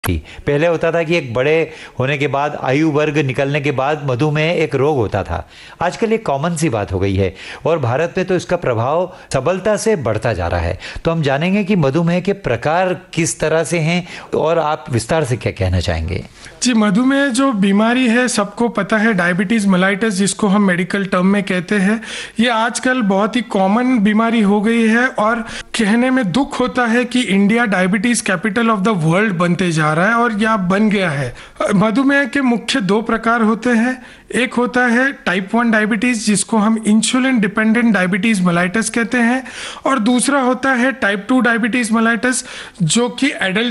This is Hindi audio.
पहले होता था कि एक बड़े होने के बाद, आयु वर्ग निकलने के बाद मधुमेह एक रोग होता था। आजकल एक कॉमन सी बात हो गई है और भारत में तो इसका प्रभाव सबलता से बढ़ता जा रहा है। तो हम जानेंगे कि मधुमेह के प्रकार किस तरह से हैं और आप विस्तार से क्या कहना चाहेंगे। जी, मधुमेह जो बीमारी है सबको पता है, डायबिटीज़ मेलाइटस जिसको हम मेडिकल टर्म में कहते हैं, ये आजकल बहुत ही कॉमन बीमारी हो गई है और कहने में दुख होता है कि India diabetes capital of the world बनते जा रहा है और यह बन गया है। मधुमेह के मुख्य दो प्रकार होते हैं। एक होता है टाइप 1 डायबिटीज़ जिसको हम इंसुलिन डिपेंडेंट डायबिटीज़ मेलाइटस कहते हैं और दूसरा होता है टाइप 2 डायबिटीज़ मेलाइटस जो कि एडल्ट